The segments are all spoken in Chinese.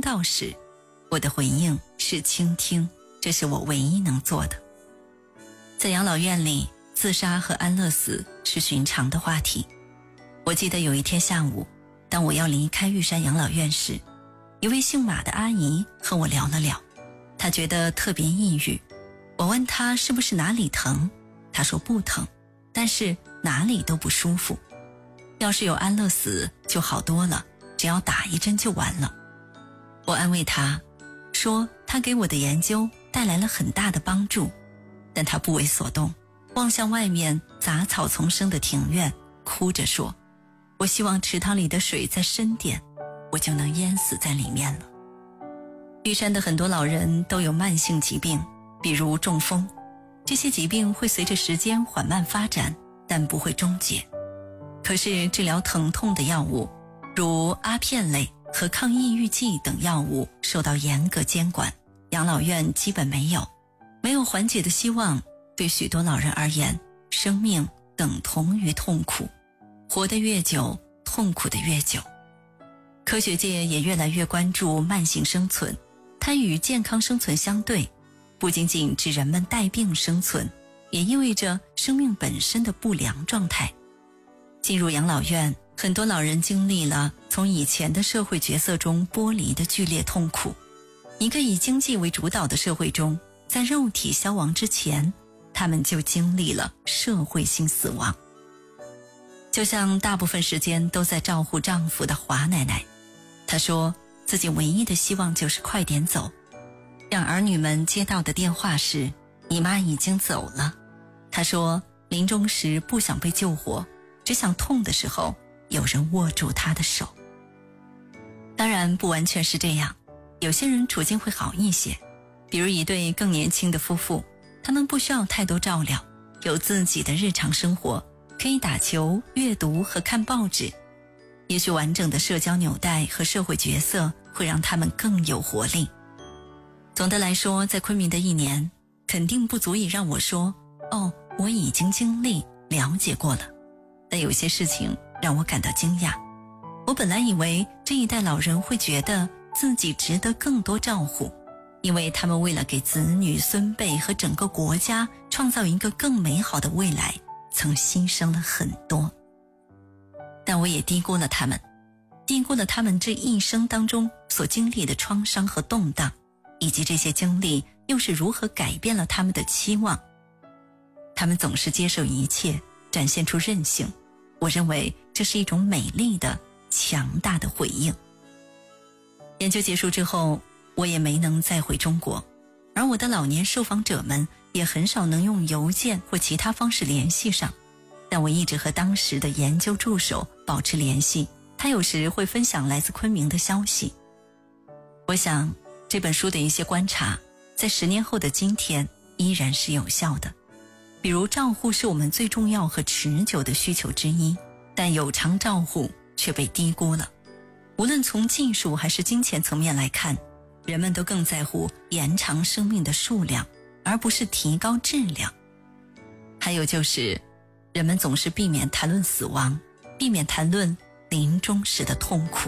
到时，我的回应是倾听，这是我唯一能做的。在养老院里，自杀和安乐死是寻常的话题。我记得有一天下午，当我要离开玉山养老院时，一位姓马的阿姨和我聊了聊，她觉得特别抑郁。我问她是不是哪里疼，她说不疼，但是哪里都不舒服。要是有安乐死就好多了，只要打一针就完了。我安慰她说，她给我的研究带来了很大的帮助，但她不为所动，望向外面杂草丛生的庭院，哭着说，我希望池塘里的水再深点，我就能淹死在里面了。玉山的很多老人都有慢性疾病，比如中风，这些疾病会随着时间缓慢发展，但不会终结。可是治疗疼痛的药物，如阿片类和抗抑郁剂等药物受到严格监管，养老院基本没有缓解的希望。对许多老人而言，生命等同于痛苦，活得越久，痛苦的越久。科学界也越来越关注慢性生存，它与健康生存相对，不仅仅指人们带病生存，也意味着生命本身的不良状态。进入养老院，很多老人经历了从以前的社会角色中剥离的剧烈痛苦。一个以经济为主导的社会中，在肉体消亡之前，他们就经历了社会性死亡。就像大部分时间都在照顾丈夫的华奶奶，她说自己唯一的希望就是快点走。让儿女们接到的电话是，你妈已经走了。她说临终时不想被救活，只想痛的时候有人握住她的手。当然不完全是这样，有些人处境会好一些，比如一对更年轻的夫妇，他们不需要太多照料，有自己的日常生活，可以打球、阅读和看报纸。也许完整的社交纽带和社会角色会让他们更有活力。总的来说，在昆明的1年，肯定不足以让我说，我已经经历、了解过了。但有些事情让我感到惊讶。我本来以为这一代老人会觉得自己值得更多照顾，因为他们为了给子女、孙辈和整个国家创造一个更美好的未来，曾牺牲了很多。但我也低估了他们这一生当中所经历的创伤和动荡，以及这些经历又是如何改变了他们的期望。他们总是接受一切，展现出韧性，我认为这是一种美丽的、强大的回应。研究结束之后，我也没能再回中国，而我的老年受访者们也很少能用邮件或其他方式联系上。但我一直和当时的研究助手保持联系，他有时会分享来自昆明的消息。我想这本书的一些观察，在10年后的今天依然是有效的。比如照护是我们最重要和持久的需求之一，但有偿照护却被低估了。无论从技术还是金钱层面来看，人们都更在乎延长生命的数量，而不是提高质量。还有就是人们总是避免谈论死亡，避免谈论临终时的痛苦。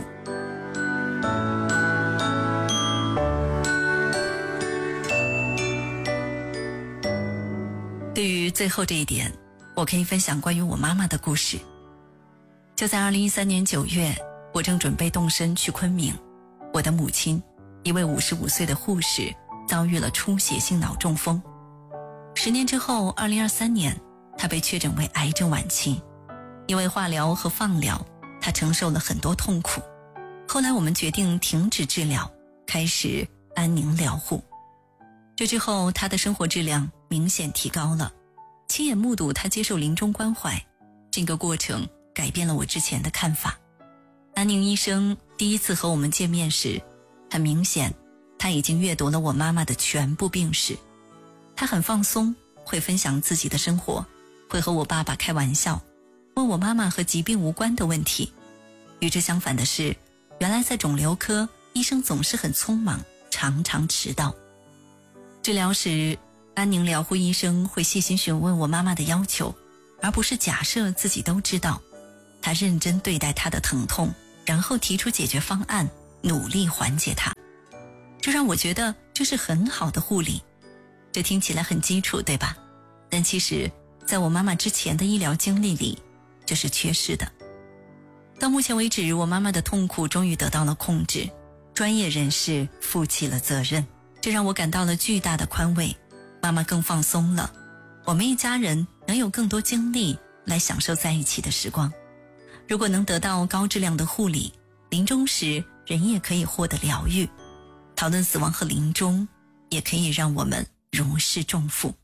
对于最后这一点，我可以分享关于我妈妈的故事。就在2013年9月，我正准备动身去昆明，我的母亲，一位55岁的护士，遭遇了出血性脑中风。10年之后，2023年，她被确诊为癌症晚期。因为化疗和放疗，她承受了很多痛苦。后来我们决定停止治疗，开始安宁疗护。这之后，她的生活质量明显提高了，亲眼目睹她接受临终关怀，这个过程改变了我之前的看法。安宁医生第一次和我们见面时，很明显他已经阅读了我妈妈的全部病史。他很放松，会分享自己的生活，会和我爸爸开玩笑，问我妈妈和疾病无关的问题。与之相反的是，原来在肿瘤科，医生总是很匆忙，常常迟到。治疗时，安宁疗护医生会细心询问我妈妈的要求，而不是假设自己都知道。他认真对待她的疼痛，然后提出解决方案，努力缓解它。 这让我觉得这是很好的护理。这听起来很基础，对吧？但其实在我妈妈之前的医疗经历里，这是缺失的。到目前为止，我妈妈的痛苦终于得到了控制，专业人士负起了责任，这让我感到了巨大的宽慰。妈妈更放松了，我们一家人能有更多精力来享受在一起的时光。如果能得到高质量的护理，临终时人也可以获得疗愈。讨论死亡和临终，也可以让我们如释重负。